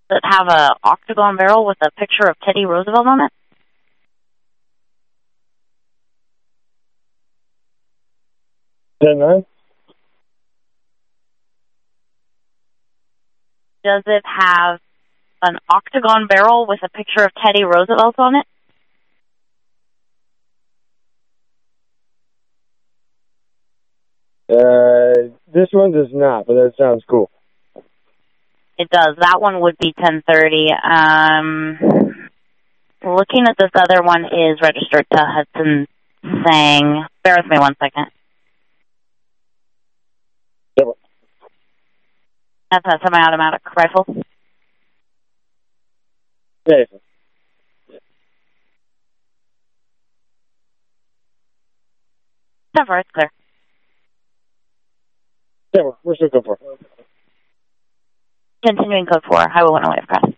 Does it have a octagon barrel with a picture of Teddy Roosevelt on it? Nine? Does it have an octagon barrel with a picture of Teddy Roosevelt on it? This one does not, but that sounds cool. It does. That one would be 1030. Looking at this other one is registered to Hudson Sang. Bear with me 1 second. Yep. That's a semi-automatic rifle. Yeah. 10-4, it's clear. Yeah, we're still good for. Continuing code 4, Highway 108 cross.